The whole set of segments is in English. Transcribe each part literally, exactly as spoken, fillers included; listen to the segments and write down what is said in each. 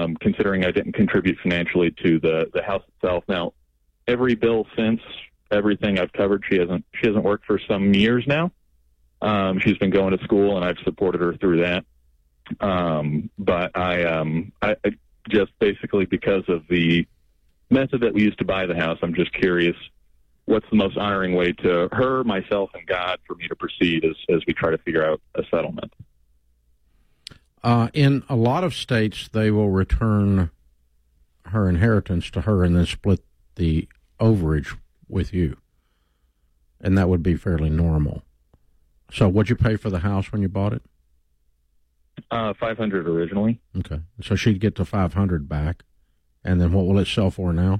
um, considering I didn't contribute financially to the, the house itself. Now, every bill since everything I've covered, she hasn't she hasn't worked for some years now. Um, she's been going to school, and I've supported her through that. Um, but I, um, I, I just basically because of the method that we used to buy the house, I'm just curious what's the most honoring way to her, myself, and God for me to proceed as, as we try to figure out a settlement. Uh, in a lot of states, they will return her inheritance to her and then split the overage with you. And that would be fairly normal. So what'd you pay for the house when you bought it? Uh, five hundred dollars originally. Okay. So she'd get the five hundred dollars back. And then what will it sell for now?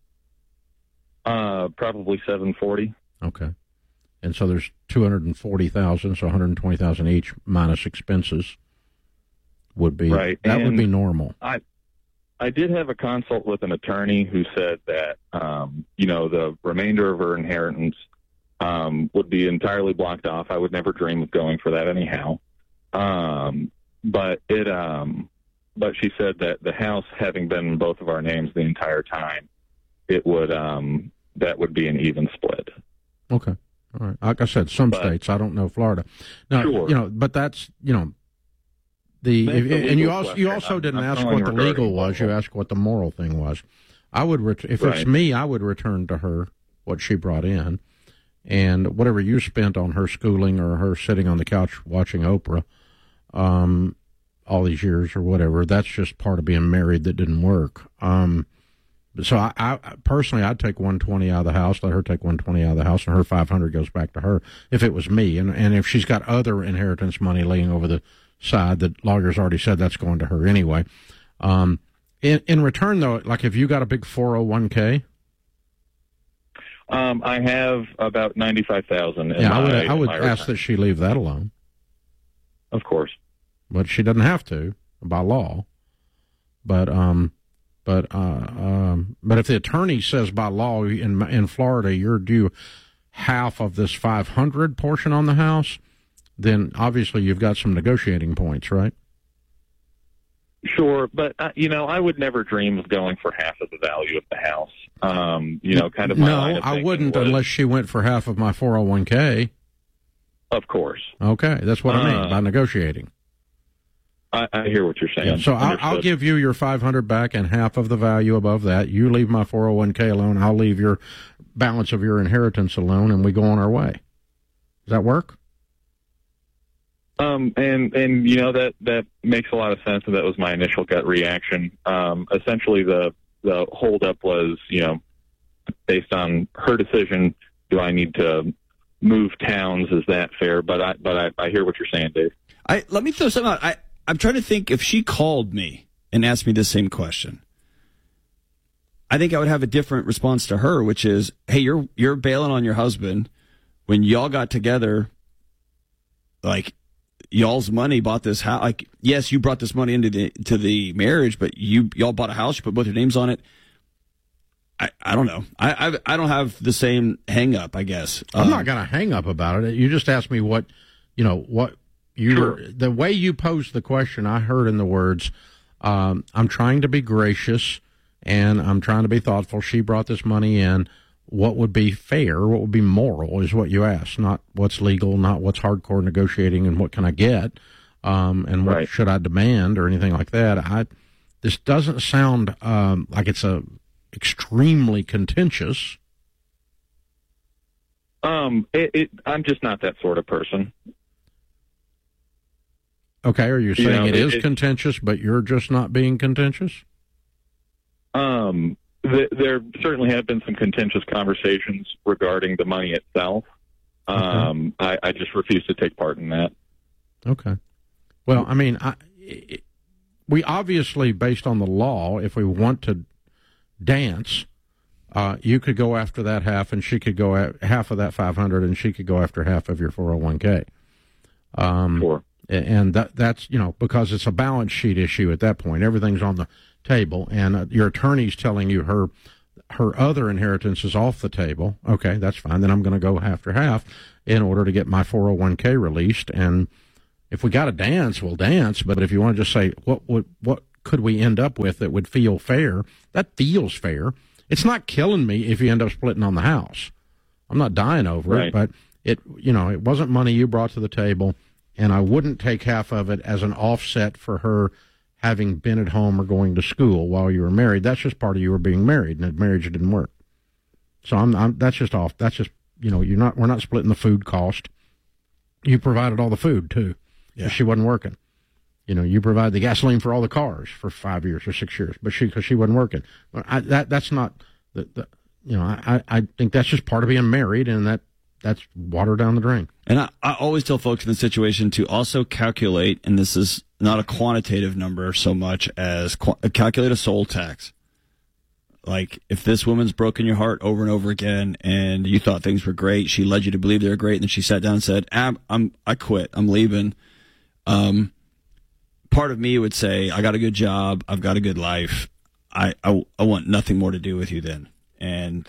Uh, probably seven forty. Okay. And so there's two hundred forty thousand dollars, so one hundred twenty thousand dollars each minus expenses would be, right. That and would be normal. I I did have a consult with an attorney who said that, um, you know, the remainder of her inheritance um, would be entirely blocked off. I would never dream of going for that anyhow. Um, but it, um, but she said that the house having been in both of our names the entire time, it would, um, that would be an even split. Okay. All right. Like I said, some but, states, I don't know Florida. Now, sure. you know, but that's, you know, the, if, the and you also, question. you also I'm, didn't I'm ask what the legal was. Moral. You asked what the moral thing was. I would, ret- if right. it's me, I would return to her what she brought in, and whatever you spent on her schooling or her sitting on the couch watching Oprah, um, all these years or whatever, that's just part of being married that didn't work. Um, so I, I personally, I'd take one twenty out of the house, let her take one twenty out of the house, and her five hundred goes back to her if it was me. And, and if she's got other inheritance money laying over the side, that lawyers already said that's going to her anyway. Um, in, in return, though, like if you got a big four oh one k? Um, I have about ninety-five thousand dollars. Yeah, my, I would, I would ask return. that she leave that alone. Of course. But she doesn't have to by law. But, um, But uh, um, but if the attorney says by law in in Florida you're due half of this five hundred portion on the house, then obviously you've got some negotiating points, right? Sure, but uh, you know I would never dream of going for half of the value of the house. Um, you know, kind of. My no, line of I wouldn't was, unless she went for half of my four oh one k. Of course. Okay, that's what uh, I mean by negotiating. I, I hear what you're saying. Yeah, so I'll, I'll give you your five hundred back and half of the value above that. You leave my four oh one k alone. I'll leave your balance of your inheritance alone, and we go on our way. Does that work? Um, and and you know that that makes a lot of sense, and that was my initial gut reaction. Um, essentially, the the holdup was, you know, based on her decision. Do I need to move towns? Is that fair? But I but I, I hear what you're saying, Dave. I let me throw something out. I. I'm trying to think if she called me and asked me the same question. I think I would have a different response to her, which is, hey, you're you're bailing on your husband. When y'all got together, like, y'all's money bought this house. Like, yes, you brought this money into the to the marriage, but you y'all bought a house, you put both your names on it. I, I don't know. I, I I don't have the same hang up, I guess. I'm um, not going to hang up about it. You just asked me what, you know, what. You sure. were, the way you posed the question, I heard in the words, um, I'm trying to be gracious and I'm trying to be thoughtful. She brought this money in. What would be fair, what would be moral is what you asked, not what's legal, not what's hardcore negotiating and what can I get, um, and what right. should I demand or anything like that. I This doesn't sound um, like it's a extremely contentious. Um, it, it, I'm just not that sort of person. Okay, are you saying you know, it, it is it, contentious, but you're just not being contentious? Um, th- there certainly have been some contentious conversations regarding the money itself. Um, okay. I, I just refuse to take part in that. Okay. Well, I mean, I, it, we obviously, based on the law, if we want to dance, uh, you could go after that half, and she could go at half of that five hundred, and she could go after half of your four oh one k. Um, sure. And that that's, you know, because it's a balance sheet issue at that point. Everything's on the table, and uh, your attorney's telling you her her other inheritance is off the table. Okay, that's fine. Then I'm going to go after half in order to get my four oh one k released. And if we got to dance, we'll dance. But if you want to just say, what would what could we end up with that would feel fair? That feels fair. It's not killing me if you end up splitting on the house. I'm not dying over right. it, but it, you know, it wasn't money you brought to the table, and I wouldn't take half of it as an offset for her having been at home or going to school while you were married. That's just part of you were being married, and the marriage didn't work. So I'm, I'm that's just off. That's just, you know, you're not. We're not splitting the food cost. You provided all the food too. Yeah. She wasn't working. You know, you provide the gasoline for all the cars for five years or six years, but she because she wasn't working. I, that that's not the, the you know. I, I think that's just part of being married, and that that's water down the drain. And I, I always tell folks in this situation to also calculate, and this is not a quantitative number so much as qu- calculate a soul tax. Like, if this woman's broken your heart over and over again, and you thought things were great, she led you to believe they were great, and then she sat down and said, I'm, I'm I quit, I'm leaving. Um, part of me would say, I got a good job, I've got a good life, I, I, I want nothing more to do with you then, and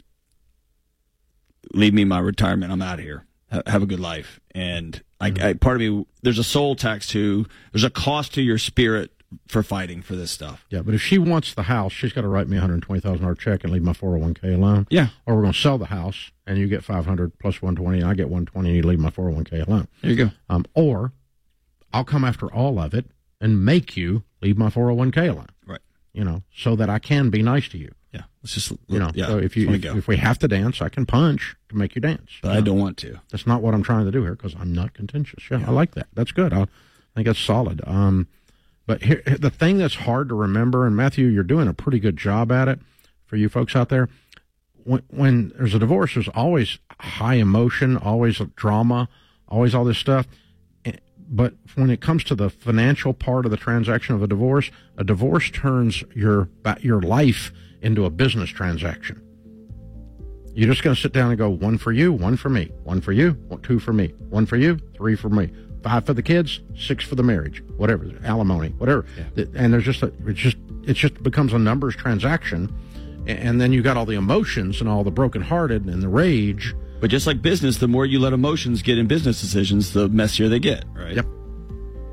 leave me my retirement, I'm out of here. Ha- have a good life. And I, I, part of me, there's a soul tax too, there's a cost to your spirit for fighting for this stuff. Yeah, but if she wants the house, she's got to write me a one hundred twenty thousand dollars check and leave my four oh one k alone. Yeah. Or we're going to sell the house, and you get five hundred plus one twenty, and I get one twenty, and you leave my four oh one k alone. There you go. Um, or I'll come after all of it and make you leave my four oh one k alone. Right. You know, so that I can be nice to you. Yeah. It's just, you know, yeah, so if you if, if we have to dance, I can punch to make you dance. But you I know? don't want to. That's not what I'm trying to do here, because I'm not contentious. Yeah, yeah, I like that. That's good. I, I think that's solid. Um, But here, the thing that's hard to remember, and Matthew, you're doing a pretty good job at it for you folks out there. When, when there's a divorce, there's always high emotion, always drama, always all this stuff. But when it comes to the financial part of the transaction of a divorce, a divorce turns your your life into a business transaction. You're just going to sit down and go, one for you, one for me, one for you, two for me, one for you, three for me. Five for the kids, six for the marriage, whatever, alimony, whatever. Yeah. And there's just a, it's just it just becomes a numbers transaction, and then you got all the emotions and all the brokenhearted and the rage. But just like business, the more you let emotions get in business decisions, the messier they get, right? Yep.